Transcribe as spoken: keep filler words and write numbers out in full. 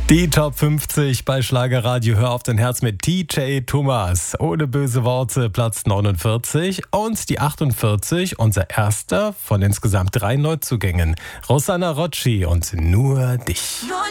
Die Top fünfzig bei Schlagerradio Hör auf dein Herz mit D J Thomas. Ohne böse Worte Platz neunundvierzig und die achtundvierzig, unser erster von insgesamt drei Neuzugängen. Rosanna Rocci und Nur dich.